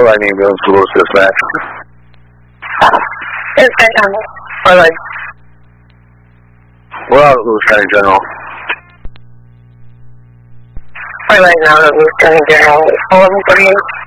All right, ambulance, Louis dispatch. All right. We're out at Louis County General. All right, now that Louis County General. 11:38.